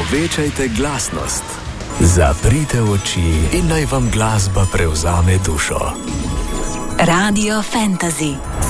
Povečajte glasnost, zaprite oči in naj vam glasba prevzame dušo. Radio Fantasy.